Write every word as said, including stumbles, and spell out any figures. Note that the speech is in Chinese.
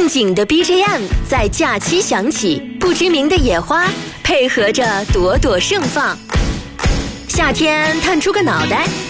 应景的 B G M 在假期响起，不知名的野花配合着朵朵盛放。夏天探出个脑袋，